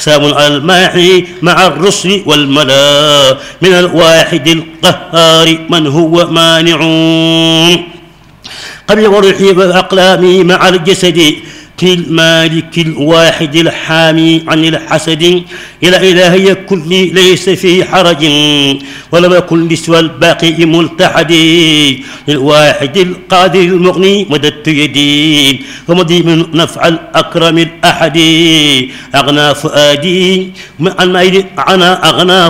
سلام على الماحي مع الرسل والملا من الواحد القهار من هو مانع قبل وروحي وأقلامي مع الجسد في المالك الواحد الحامي عن الحسد إلى إلهي كل ليس في حرج ولم يكن سوى الباقي ملتحد للواحد القادر المغني مددت يدي ومضي من نفع الأكرم الأحد أغنى فؤادي عن أغنى